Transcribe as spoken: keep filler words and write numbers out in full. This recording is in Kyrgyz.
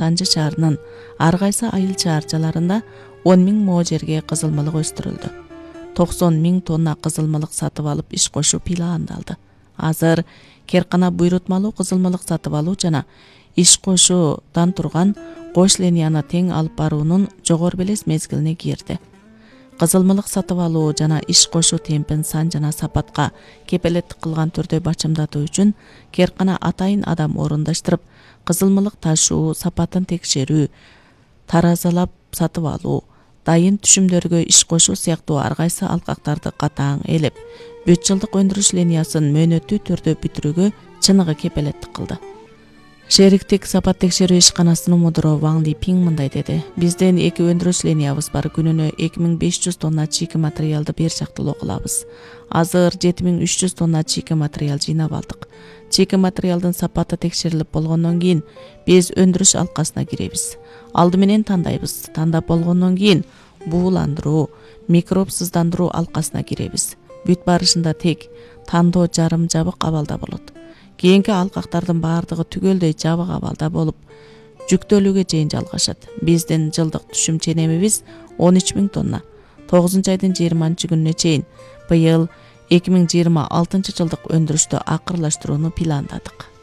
Санжы шаарынын ар кайсы айыл чаарчаларында он миң мо жерге кызылмалык өстүрүлдү. токсон миң тонна кызылмалык сатып алып иш кошуу пландалды. Азыр Керкана буйрутмалуу кызылмалык сатып алуу жана иш кошуудан турган кош линияны тең алып баруунун жогору белес мезгилине кирди. Кызылмалык сатып алуу жана иш кошуу темпин сан жана сапатка кепелеттик кылган түрдө бачымдатуу үчүн Керкана атайын адам орундаштырып, кызылмалык ташуу, сапатын текшерүү, таразалап сатып алуу, дайын түшүмдөргө иш кошуу сыяктуу ар кайсы алкактарды катаң элеп, бүт жылдык өндүрүш линиясын мөөнөттүү түрдө бүтүрүүгө чыныгы кепелеттик кылды. Шериктик сапат текшерүү ишканасынын мудуру Ваң Липиң мындай деди: Бизден эки өндүрүш линиябыз бар, күнүнө эки миң беш жүз тонна чийки материалды бер жактылуу кылабыз. Азыр жети миң үч жүз тонна чийки материал жыйнап алдык. Чийки материалдын сапаты текшерилип болгондон кийин биз өндүрүш алкасына киребиз. Алды менен тандайбыз. Тандап болгондон кийин бууландыруу, микробсыздандыруу алкасына киребиз. Бүт барышында тек тандоо жарым жабык абалда болот. Кийинки алкактардын баардыгы түгөлдөй жабык абалда болуп, жүктөлүүгө чейин жалгашат. Биздин жылдык түшүм ченемибиз он үч миң тонна. тогузунчу айдын жыйырманчы күнүнө чейин быйыл эки миң жыйырма алтынчы жылдык өндүрүштү акырлаштырууну пландадык.